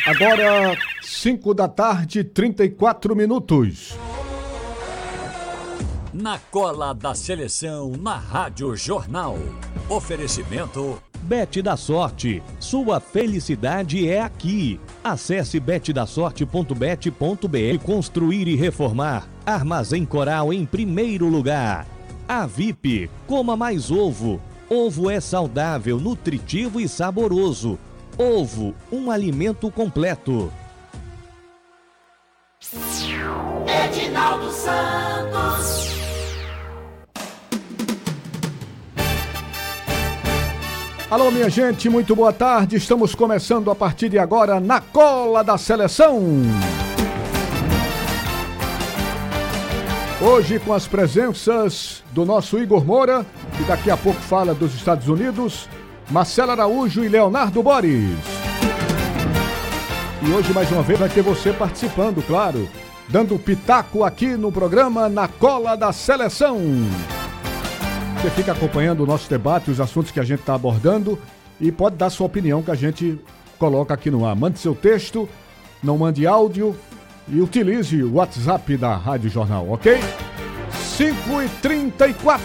Agora, 5 da tarde, 34 minutos. Na cola da seleção, na Rádio Jornal. Oferecimento Bet da Sorte. Sua felicidade é aqui. Acesse betdasorte.bet.br. Construir e reformar. Armazém Coral em primeiro lugar. A VIP. Coma mais ovo. Ovo é saudável, nutritivo e saboroso. Ovo, um alimento completo. Edinaldo Santos. Alô, minha gente, muito boa tarde. Estamos começando a partir de agora na cola da seleção. Hoje com as presenças do nosso Igor Moura, que daqui a pouco fala dos Estados Unidos, Marcelo Araújo e Leonardo Boris. E hoje, mais uma vez, vai ter você participando, claro, dando pitaco aqui no programa Na Cola da Seleção. Você fica acompanhando o nosso debate, os assuntos que a gente está abordando e pode dar sua opinião que a gente coloca aqui no ar. Mande seu texto, não mande áudio e utilize o WhatsApp da Rádio Jornal, ok? 5h34.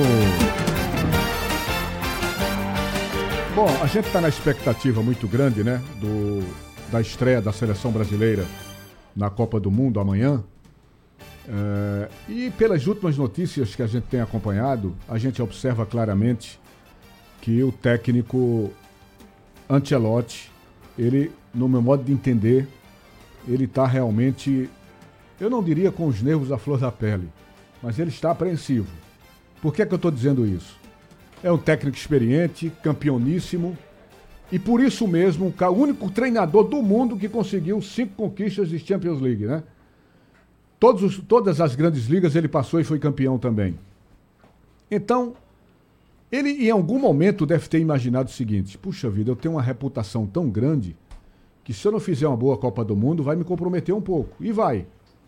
Bom, a gente está na expectativa muito grande, né, da estreia da seleção brasileira na Copa do Mundo amanhã. E pelas últimas notícias que a gente tem acompanhado, a gente observa claramente que o técnico Ancelotti, ele, no meu modo de entender, ele está realmente, eu não diria com os nervos à flor da pele, mas ele está apreensivo. Por que é que eu estou dizendo isso? É um técnico experiente, campeoníssimo, e por isso mesmo, o único treinador do mundo que conseguiu 5 conquistas de Champions League, né? Todas as grandes ligas ele passou e foi campeão também. Então, ele em algum momento deve ter imaginado o seguinte: puxa vida, eu tenho uma reputação tão grande que se eu não fizer uma boa Copa do Mundo vai me comprometer um pouco. E vai.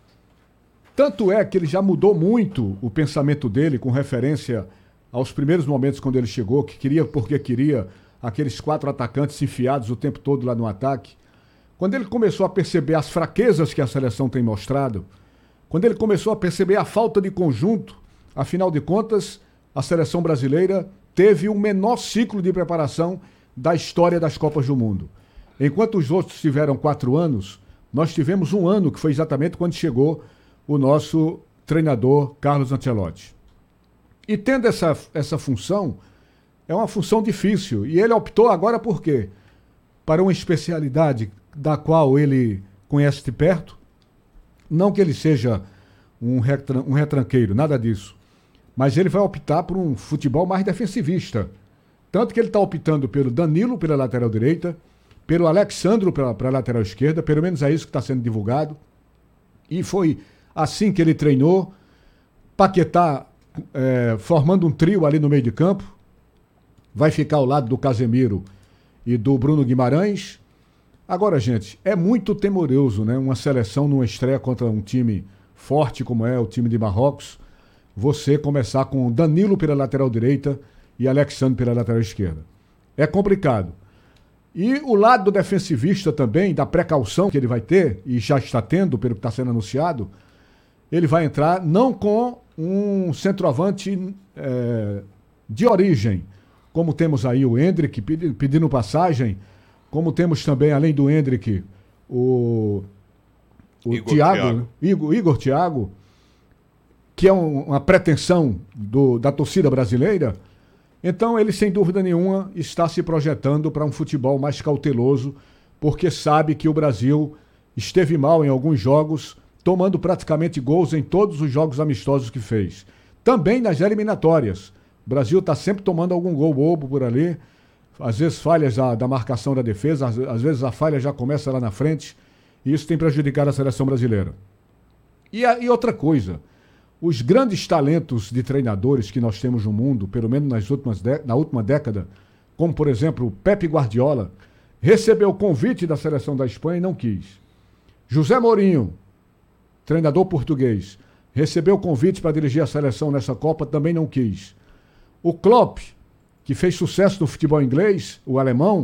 Tanto é que ele já mudou muito o pensamento dele com referência aos primeiros momentos quando ele chegou, que queria porque queria aqueles 4 atacantes enfiados o tempo todo lá no ataque. Quando ele começou a perceber as fraquezas que a seleção tem mostrado, quando ele começou a perceber a falta de conjunto, afinal de contas, a seleção brasileira teve o menor ciclo de preparação da história das Copas do Mundo. Enquanto os outros tiveram 4 anos, nós tivemos 1 ano, que foi exatamente quando chegou o nosso treinador Carlos Ancelotti. E tendo essa função, é uma função difícil. E ele optou agora por quê? Para uma especialidade da qual ele conhece de perto. Não que ele seja um retranqueiro, nada disso. Mas ele vai optar por um futebol mais defensivista. Tanto que ele está optando pelo Danilo pela lateral direita, pelo Alexandro para a lateral esquerda, pelo menos é isso que está sendo divulgado. E foi assim que ele treinou. Paquetá formando um trio ali no meio de campo. Vai ficar ao lado do Casemiro e do Bruno Guimarães. Agora, gente, é muito temoroso, né? Uma seleção numa estreia contra um time forte como é o time de Marrocos, você começar com Danilo pela lateral direita e Alexandre pela lateral esquerda. É complicado. E o lado defensivista também, da precaução que ele vai ter, e já está tendo, pelo que está sendo anunciado, ele vai entrar não com um centroavante de origem, como temos aí o Endrick pedindo passagem, como temos também, além do Endrick, o Igor Thiago, que é uma pretensão da torcida brasileira. Então ele, sem dúvida nenhuma, está se projetando para um futebol mais cauteloso, porque sabe que o Brasil esteve mal em alguns jogos, tomando praticamente gols em todos os jogos amistosos que fez. Também nas eliminatórias. O Brasil está sempre tomando algum gol bobo por ali, às vezes falhas da marcação da defesa, às vezes a falha já começa lá na frente, e isso tem prejudicado a seleção brasileira. E outra coisa, os grandes talentos de treinadores que nós temos no mundo, pelo menos na última década, como por exemplo o Pepe Guardiola, recebeu o convite da seleção da Espanha e não quis. José Mourinho, treinador português, recebeu o convite para dirigir a seleção nessa Copa, também não quis. O Klopp, que fez sucesso no futebol inglês, o alemão,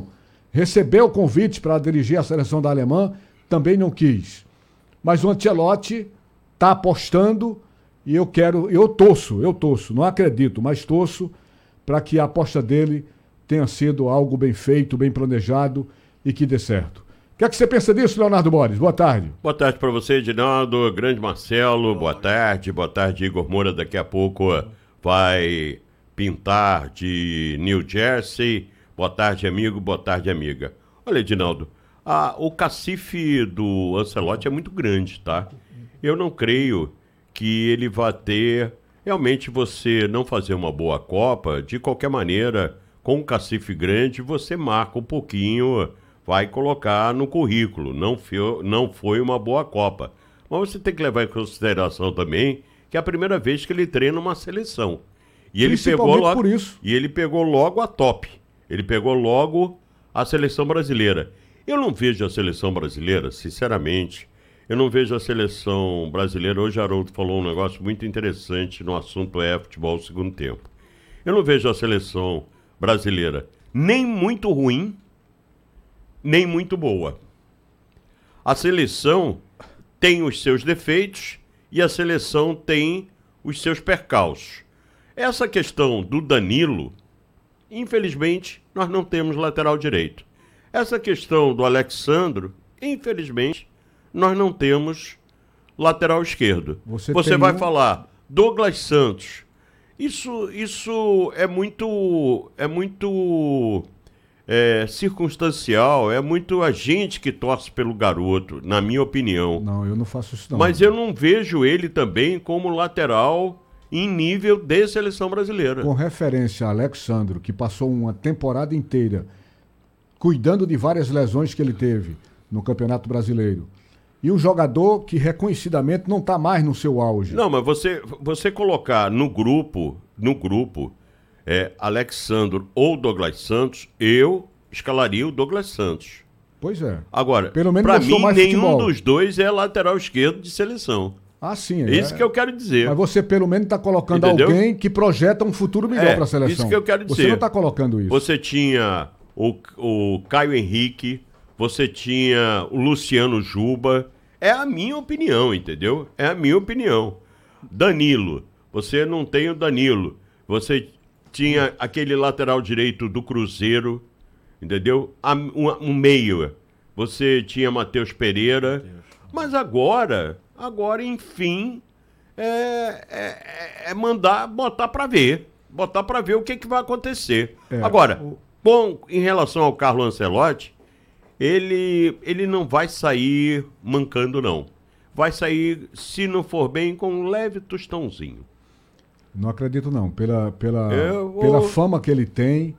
recebeu convite para dirigir a seleção da Alemanha, também não quis. Mas o Ancelotti está apostando e eu torço, não acredito, mas torço para que a aposta dele tenha sido algo bem feito, bem planejado e que dê certo. O que é que você pensa disso, Leonardo Borges? Boa tarde. Boa tarde para você, Edinaldo, grande Marcelo, boa tarde, Igor Moura, daqui a pouco vai pintar de New Jersey. Boa tarde, amigo, boa tarde, amiga. Olha, Edinaldo, o cacife do Ancelotti é muito grande, tá? Eu não creio que ele vá ter... Realmente, você não fazer uma boa Copa, de qualquer maneira, com um cacife grande, você marca um pouquinho, vai colocar no currículo. Não foi uma boa Copa. Mas você tem que levar em consideração também que é a primeira vez que ele treina uma seleção. E ele pegou logo, por isso. E ele pegou logo a top. Ele pegou logo a seleção brasileira. Eu não vejo a seleção brasileira, sinceramente, eu não vejo a seleção brasileira. Hoje Haroldo falou um negócio muito interessante no assunto futebol segundo tempo. Eu não vejo a seleção brasileira nem muito ruim, nem muito boa. A seleção tem os seus defeitos e a seleção tem os seus percalços. Essa questão do Danilo, infelizmente, nós não temos lateral direito. Essa questão do Alexandro, infelizmente, nós não temos lateral esquerdo. Você vai falar Douglas Santos. Isso é muito circunstancial, é muito a gente que torce pelo garoto, na minha opinião. Não, eu não faço isso não. Mas eu não vejo ele também como lateral em nível de seleção brasileira. Com referência a Alexandro, que passou uma temporada inteira cuidando de várias lesões que ele teve no Campeonato Brasileiro, e um jogador que reconhecidamente não está mais no seu auge. Não, mas você colocar no grupo Alexandro ou Douglas Santos, eu escalaria o Douglas Santos. Pois é. Agora, para mim, nenhum dos dois é lateral esquerdo de seleção. Ah, sim. É isso que eu quero dizer. Mas você pelo menos está colocando alguém que projeta um futuro melhor para a seleção. Isso que eu quero dizer. Você não está colocando isso. Você tinha o Caio Henrique, você tinha o Luciano Juba. É a minha opinião, entendeu? É a minha opinião. Danilo, você não tem o Danilo. Você tinha aquele lateral direito do Cruzeiro, entendeu? Um meio. Você tinha Matheus Pereira. Mas agora, enfim, é mandar botar para ver. Botar para ver o que vai acontecer. Agora, bom, em relação ao Carlo Ancelotti, ele não vai sair mancando, não. Vai sair, se não for bem, com um leve tostãozinho. Não acredito, não. Pela fama que ele tem,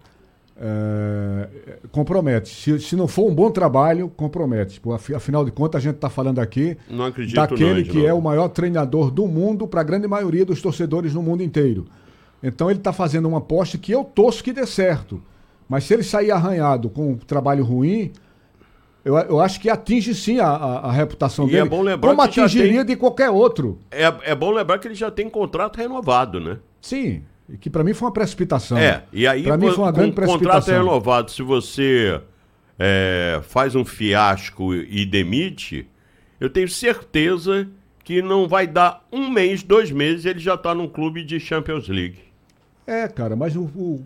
compromete. Se não for um bom trabalho, compromete. Afinal de contas, a gente está falando aqui daquele que é o maior treinador do mundo para a grande maioria dos torcedores no mundo inteiro. Então ele está fazendo uma aposta que eu torço que dê certo. Mas se ele sair arranhado com um trabalho ruim, eu acho que atinge sim a reputação dele, é bom lembrar como atingiria de qualquer outro. É bom lembrar que ele já tem contrato renovado, né? Sim, e que para mim foi uma precipitação. E aí para mim foi uma grande precipitação. Contrato renovado, se você faz um fiasco e demite, eu tenho certeza que não vai dar 1 mês, 2 meses, ele já está num clube de Champions League. Cara, mas o